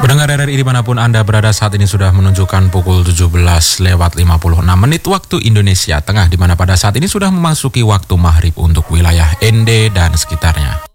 Pendengar RRI dimanapun Anda berada, saat ini sudah menunjukkan pukul 17:56 waktu Indonesia Tengah, di mana pada saat ini sudah memasuki waktu maghrib untuk wilayah ND dan sekitarnya.